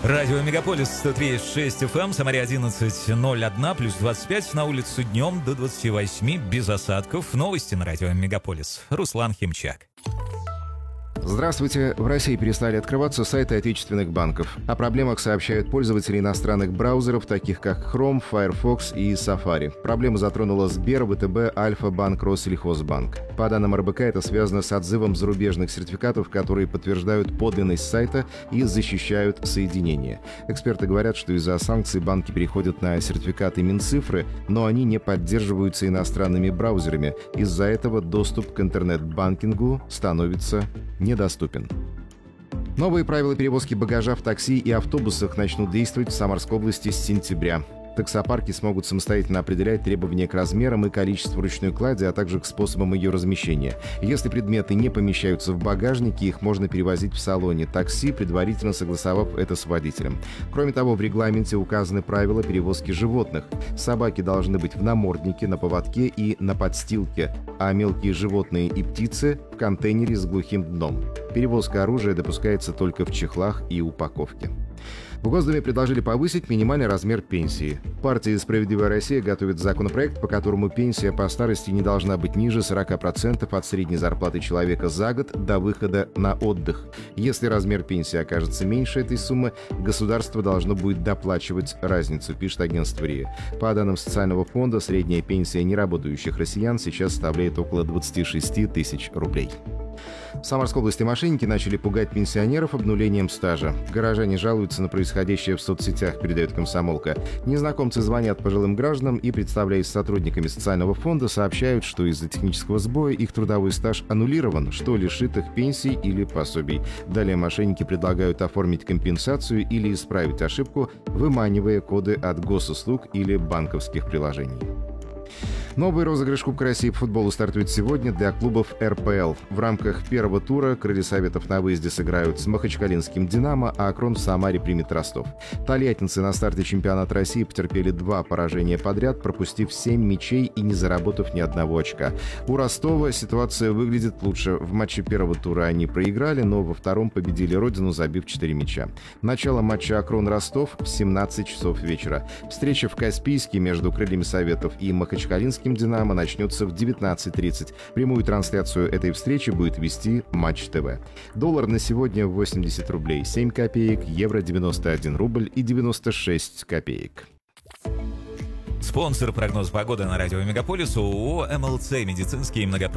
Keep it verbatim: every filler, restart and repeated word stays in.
Радио Мегаполис сто три и шесть эф эм, Самаре одиннадцать ноль один, плюс двадцать пять, на улицу днем до двадцати восьми, без осадков. Новости на Радио Мегаполис. Руслан Химчак. Здравствуйте. В России перестали открываться сайты отечественных банков. О проблемах сообщают пользователи иностранных браузеров, таких как Chrome, Firefox и Safari. Проблема затронула Сбер, ВТБ, Альфа-банк, Россельхозбанк. По данным эр бэ ка, это связано с отзывом зарубежных сертификатов, которые подтверждают подлинность сайта и защищают соединение. Эксперты говорят, что из-за санкций банки переходят на сертификаты Минцифры, но они не поддерживаются иностранными браузерами. Из-за этого доступ к интернет-банкингу становится недоступен. Новые правила перевозки багажа в такси и автобусах начнут действовать в Самарской области с сентября. Таксопарки смогут самостоятельно определять требования к размерам и количеству ручной клади, а также к способам ее размещения. Если предметы не помещаются в багажнике, их можно перевозить в салоне такси, предварительно согласовав это с водителем. Кроме того, в регламенте указаны правила перевозки животных. Собаки должны быть в наморднике, на поводке и на подстилке, а мелкие животные и птицы — в контейнере с глухим дном. Перевозка оружия допускается только в чехлах и упаковке. В Госдуме предложили повысить минимальный размер пенсии. Партия «Справедливая Россия» готовит законопроект, по которому пенсия по старости не должна быть ниже сорока процентов от средней зарплаты человека за год до выхода на отдых. Если размер пенсии окажется меньше этой суммы, государство должно будет доплачивать разницу, пишет агентство РИА. По данным Социального фонда, средняя пенсия неработающих россиян сейчас составляет около двадцати шести тысяч рублей. В Самарской области мошенники начали пугать пенсионеров обнулением стажа. Горожане жалуются на происходящее в соцсетях, передает «Комсомолка». Незнакомцы звонят пожилым гражданам и, представляясь сотрудниками социального фонда, сообщают, что из-за технического сбоя их трудовой стаж аннулирован, что лишит их пенсий или пособий. Далее мошенники предлагают оформить компенсацию или исправить ошибку, выманивая коды от госуслуг или банковских приложений. Новый розыгрыш Кубка России по футболу стартует сегодня для клубов эр пэ эл. В рамках первого тура «Крылья Советов» на выезде сыграют с махачкалинским «Динамо», а «Акрон» в Самаре примет Ростов. Тольяттинцы на старте чемпионата России потерпели два поражения подряд, пропустив семь мячей и не заработав ни одного очка. У Ростова ситуация выглядит лучше. В матче первого тура они проиграли, но во втором победили родину, забив четыре мяча. Начало матча «Акрон-Ростов» в семнадцать часов вечера. Встреча в Каспийске между «Крыльями Советов» и махачкалинским «Динамо» начнется в девятнадцать тридцать. Прямую трансляцию этой встречи будет вести Матч ТВ. Доллар на сегодня восемьдесят рублей семь копеек, евро девяносто один рубль и девяносто шесть копеек. Спонсор прогноза погоды на Радио Мегаполис — ООО «МЛЦ» медицинские и многопрофильные